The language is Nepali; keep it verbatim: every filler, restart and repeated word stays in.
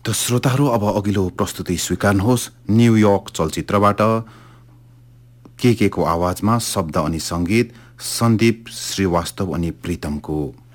त श्रोताहरू अब अघिल्लो प्रस्तुति स्वीकार्नुहोस् न्यूयोर्क चलचित्रबाट के के को आवाजमा शब्द अनि संगीत सन्दीप श्रीवास्तव अनि प्रीतमको।